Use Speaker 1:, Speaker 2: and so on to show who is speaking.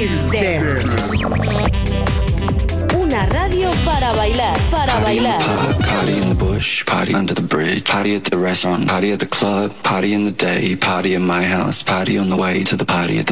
Speaker 1: Chill Dance. Una radio para bailar, para bailar.
Speaker 2: Party in the bush, party under the bridge, party at the restaurant, party at the club, party in the day, party in my house, party on the way to the party at the